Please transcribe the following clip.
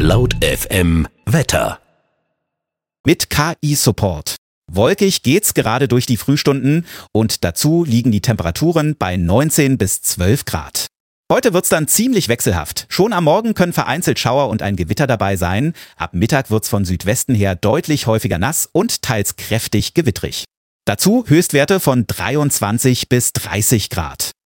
Laut FM Wetter. Mit KI-Support. Wolkig geht's gerade durch die Frühstunden und dazu liegen die Temperaturen bei 19 bis 12 Grad. Heute wird's dann ziemlich wechselhaft. Schon am Morgen können vereinzelt Schauer und ein Gewitter dabei sein. Ab Mittag wird's von Südwesten her deutlich häufiger nass und teils kräftig gewittrig. Dazu Höchstwerte von 23 bis 30 Grad.